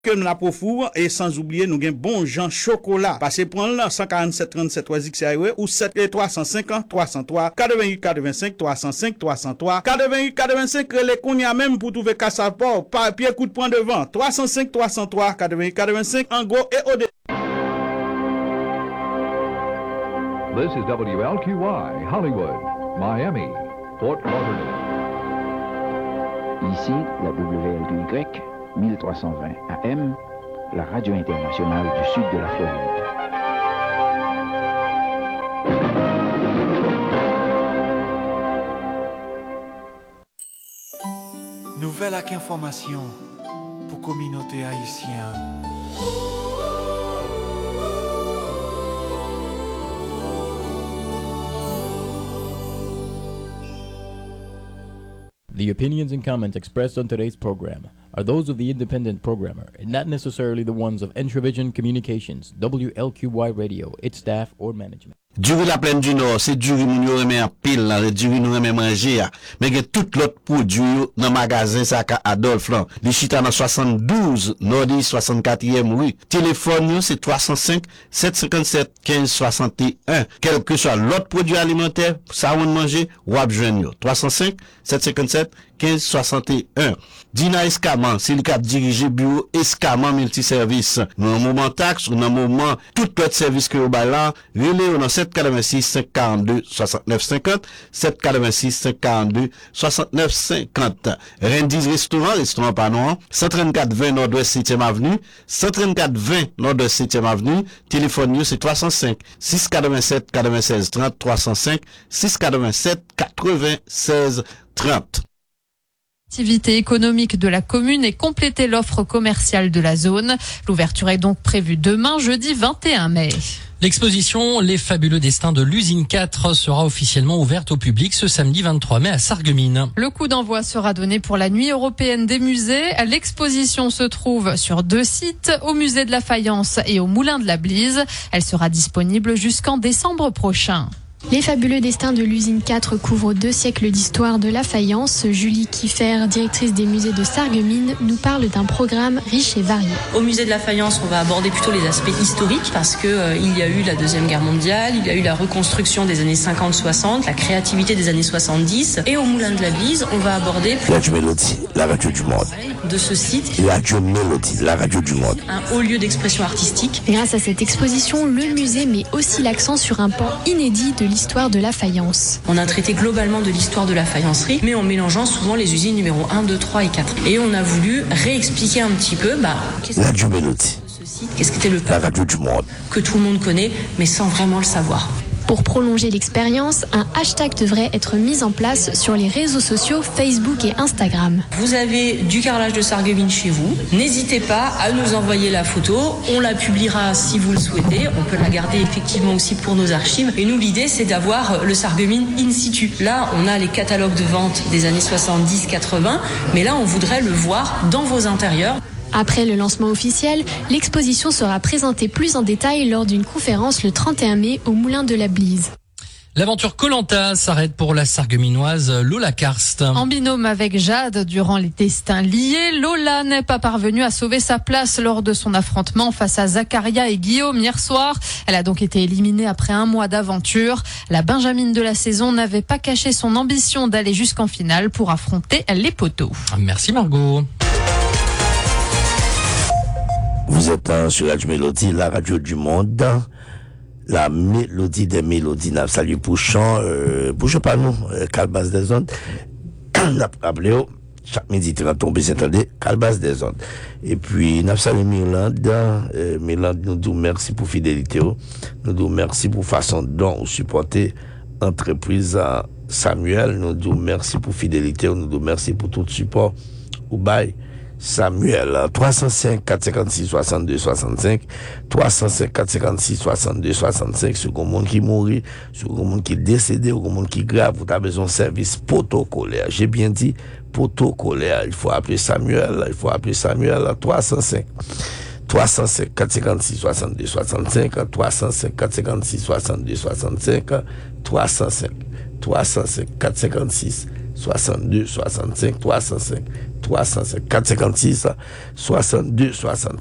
que nous la profou et sans oublier nous gain bon Jean chocolat passez prendre là 147 37 3XAE ou 7 350 303 88 85 305 303 88 85 les kounya même pour trouver cassaport papier coup de poing devant 305 303 88 85 en gros et au This is WLQY Hollywood, Miami, Fort Lauderdale. Ici la WLQY 1320 AM, la radio internationale du sud de la Floride. Nouvelle avec information pour communauté haïtienne. The opinions and comments expressed on today's program are those of the independent programmer and not necessarily the ones of Entravision Communications, WLQY Radio, its staff, or management. Duri la plaine du Nord, c'est duri moun yo reme en pile là, le duri nou reme manger mais que tout l'autre produit dans magasin ça ka Adolphe là, li chita dans 72 Nordi 64e rue. Téléphone yo c'est 305 757 15 61. Quel que soit l'autre produit alimentaire, ça on manger ou ap joindre yo. 305 757 15 61. Dina Escaman, c'est le cap dirigé bureau Escaman multiservice. Dans un moment taxe ou dans un moment tout autre service que vous là, relais dans 786 542 69 50, 786 542 69 50. Rendi's restaurant Panon, 134 20 Nord-Ouest 7e avenue, 134 20 Nord-Ouest 7e avenue, téléphone c'est 305 687 96 30, 305 687 96 30. Activité économique de la commune et compléter l'offre commerciale de la zone. L'ouverture est donc prévue demain, jeudi 21 mai. L'exposition Les fabuleux destins de l'usine 4 sera officiellement ouverte au public ce samedi 23 mai à Sarreguemines. Le coup d'envoi sera donné pour la nuit européenne des musées. L'exposition se trouve sur 2 sites, au musée de la Faïence et au Moulin de la Blise. Elle sera disponible jusqu'en décembre prochain. Les fabuleux destins de l'usine 4 couvrent 2 siècles d'histoire de la faïence. Julie Kiffer, directrice des musées de Sarreguemines, nous parle d'un programme riche et varié. Au musée de la faïence, on va aborder plutôt les aspects historiques parce que il y a eu la Deuxième Guerre mondiale, il y a eu la reconstruction des années 50-60, la créativité des années 70. Et au Moulin de la Blise, on va aborder Radio Mélodie, la radio du monde. De ce site. Radio Mélodie, la radio du monde. Un haut lieu d'expression artistique. Grâce à cette exposition, le musée met aussi l'accent sur un pan inédit de l'histoire de la faïence. On a traité globalement de l'histoire de la faïencerie, mais en mélangeant souvent les usines numéro 1, 2, 3 et 4. Et on a voulu réexpliquer un petit peu, Radio Mélodie. Qu'est-ce qu'était le la radio du monde. Que tout le monde connaît, mais sans vraiment le savoir. Pour prolonger l'expérience, un hashtag devrait être mis en place sur les réseaux sociaux Facebook et Instagram. Vous avez du carrelage de Sarreguemines chez vous. N'hésitez pas à nous envoyer la photo. On la publiera si vous le souhaitez. On peut la garder effectivement aussi pour nos archives. Et nous, l'idée, c'est d'avoir le Sarreguemines in situ. Là, on a les catalogues de vente des années 70-80. Mais là, on voudrait le voir dans vos intérieurs. Après le lancement officiel, l'exposition sera présentée plus en détail lors d'une conférence le 31 mai au Moulin de la Blise. L'aventure Koh-Lanta s'arrête pour la Sarregueminoise Lola Karst. En binôme avec Jade, durant les destins liés, Lola n'est pas parvenue à sauver sa place lors de son affrontement face à Zakaria et Guillaume hier soir. Elle a donc été éliminée après un mois d'aventure. La Benjamine de la saison n'avait pas caché son ambition d'aller jusqu'en finale pour affronter les poteaux. Merci Margot. Vous êtes sur Radio Mélodie, la radio du monde, la mélodie des mélodies. Salut pour chant, pas nous, Calbas des ondes. Rappelez chaque midi, tu vas tomber, c'est attendez, Calbas des ondes. Et puis, salut Mirlande, Mirlande, nous disons merci pour fidélité, nous disons merci pour façon dont vous supportez entreprise Samuel, nous disons merci pour fidélité, nous disons merci pour tout support. Ou bye. Samuel, 305 456 62 65, 305 456 62 65, sur le monde qui mourit, sur le monde qui est décédé, sur le monde qui est grave, vous avez besoin de service protocolaire. J'ai bien dit protocolaire. Il faut appeler Samuel, 305 456 62 65, 305 456 62 65, 305 456 62 65, 305 64 56 62 63.